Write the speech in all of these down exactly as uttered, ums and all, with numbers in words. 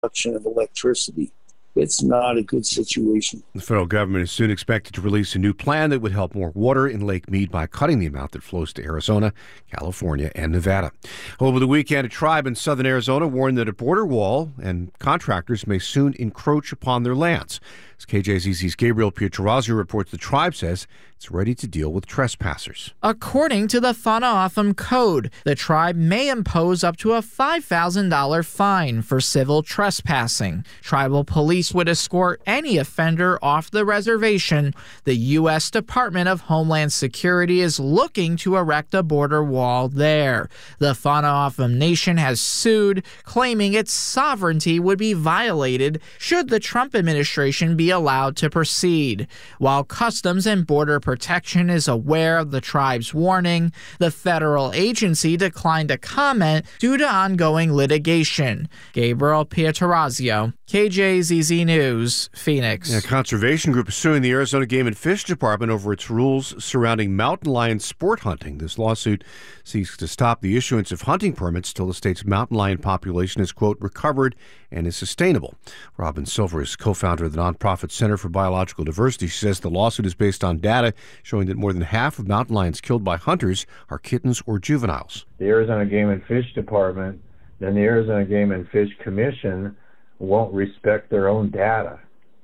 production of electricity. It's not a good situation. The federal government is soon expected to release a new plan that would help more water in Lake Mead by cutting the amount that flows to Arizona, California, and Nevada. Over the weekend, a tribe in southern Arizona warned that a border wall and contractors may soon encroach upon their lands. As K J Z Z's Gabriel Pietrorazio reports, the tribe says it's ready to deal with trespassers. According to the Whānau-ʻauthimu Code, the tribe may impose up to a five thousand dollars fine for civil trespassing. Tribal police would escort any offender off the reservation. The U S Department of Homeland Security is looking to erect a border wall there. The Whānau-ʻauthimu Nation has sued, claiming its sovereignty would be violated should the Trump administration be allowed to proceed. While Customs and Border Protection is aware of the tribe's warning, the federal agency declined to comment due to ongoing litigation. Gabriel Pietrorazio, K J Z Z News, Phoenix. A conservation group is suing the Arizona Game and Fish Department over its rules surrounding mountain lion sport hunting. This lawsuit seeks to stop the issuance of hunting permits till the state's mountain lion population is, quote, recovered and is sustainable. Robin Silver is co-founder of the nonprofit Center for Biological Diversity. She says the lawsuit is based on data showing that more than half of mountain lions killed by hunters are kittens or juveniles. The Arizona Game and Fish Department and the Arizona Game and Fish Commission won't respect their own data.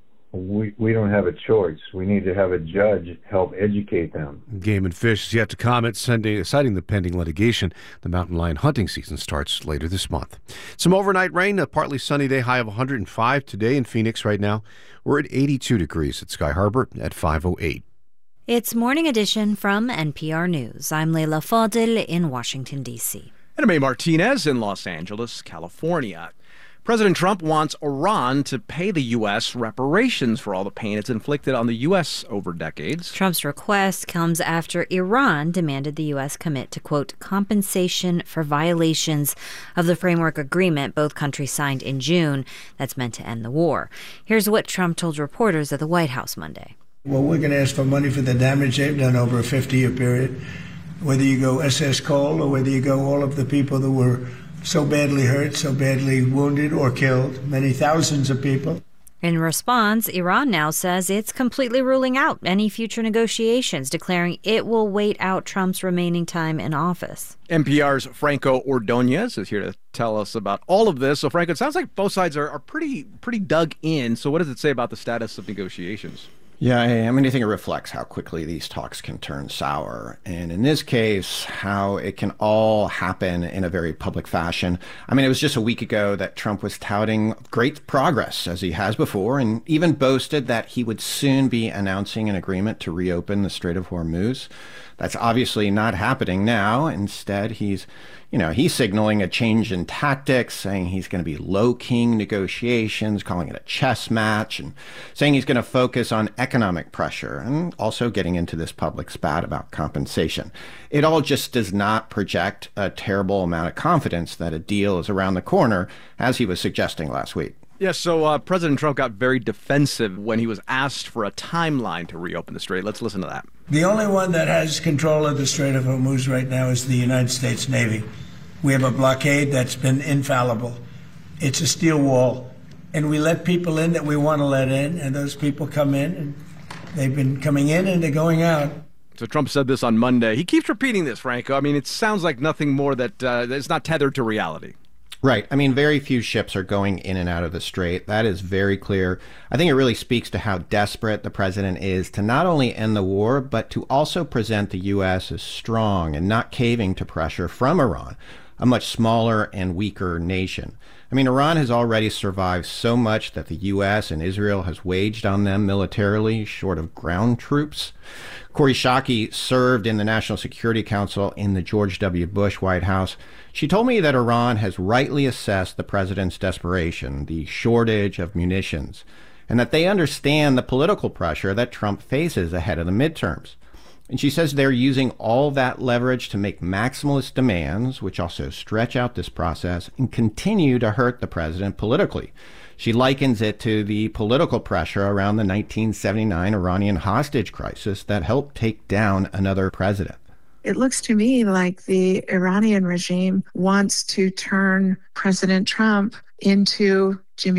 We we don't have a choice. We need to have a judge help educate them. Game and Fish is yet to comment, sending, citing the pending litigation. The mountain lion hunting season starts later this month. Some overnight rain, a partly sunny day, high of one hundred five today in Phoenix right now. We're at eighty-two degrees at Sky Harbor at five oh eight. It's Morning Edition from N P R News. I'm Leila Fadel in Washington, D C. And I'm May Martinez in Los Angeles, California. President Trump wants Iran to pay the U S reparations for all the pain it's inflicted on the U S over decades. Trump's request comes after Iran demanded the U S commit to, quote, compensation for violations of the framework agreement both countries signed in June that's meant to end the war. Here's what Trump told reporters at the White House Monday. Well, we're going to ask for money for the damage they've done over a fifty-year period, whether you go S S Cole or whether you go all of the people that were so badly hurt, so badly wounded or killed, many thousands of people. In response, Iran now says it's completely ruling out any future negotiations, declaring it will wait out Trump's remaining time in office. N P R's Franco Ordonez is here to tell us about all of this. So, Franco, it sounds like both sides are, are pretty pretty dug in. So what does it say about the status of negotiations? Yeah, I mean, I think it reflects how quickly these talks can turn sour. And in this case, how it can all happen in a very public fashion. I mean, it was just a week ago that Trump was touting great progress, as he has before, and even boasted that he would soon be announcing an agreement to reopen the Strait of Hormuz. That's obviously not happening now. Instead, he's, you know, he's signaling a change in tactics, saying he's going to be low-keying negotiations, calling it a chess match, and saying he's going to focus on economic pressure and also getting into this public spat about compensation. It all just does not project a terrible amount of confidence that a deal is around the corner, as he was suggesting last week. Yeah, so uh, President Trump got very defensive when he was asked for a timeline to reopen the strait. Let's listen to that. The only one that has control of the Strait of Hormuz right now is the United States Navy. We have a blockade that's been infallible. It's a steel wall. And we let people in that we want to let in, and those people come in, and they've been coming in and they're going out. So Trump said this on Monday. He keeps repeating this, Franco. I mean, it sounds like nothing more that uh, is not tethered to reality. Right. I mean, very few ships are going in and out of the strait. That is very clear. I think it really speaks to how desperate the president is to not only end the war, but to also present the U S as strong and not caving to pressure from Iran, a much smaller and weaker nation. I mean, Iran has already survived so much that the U S and Israel has waged on them militarily, short of ground troops. Kori Schake served in the National Security Council in the George W. Bush White House. She told me that Iran has rightly assessed the president's desperation, the shortage of munitions, and that they understand the political pressure that Trump faces ahead of the midterms. And she says they're using all that leverage to make maximalist demands, which also stretch out this process and continue to hurt the president politically. She likens it to the political pressure around the nineteen seventy-nine Iranian hostage crisis that helped take down another president. It looks to me like the Iranian regime wants to turn President Trump into Jimmy